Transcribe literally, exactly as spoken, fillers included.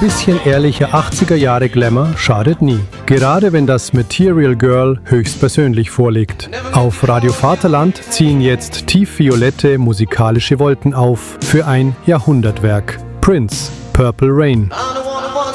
bisschen ehrlicher achtziger-Jahre-Glamour schadet nie. Gerade wenn das Material Girl höchstpersönlich vorliegt. Auf Radio Vaterland ziehen jetzt tiefviolette musikalische Wolken auf für ein Jahrhundertwerk. Prince, Purple Rain.